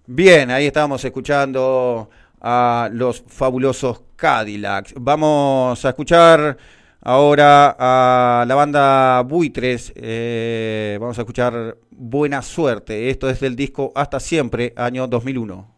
Bien, ahí estábamos escuchando a los fabulosos Cadillacs. Vamos a escuchar ahora a la banda Buitres. Vamos a escuchar Buena Suerte. Esto es del disco Hasta Siempre, año 2001.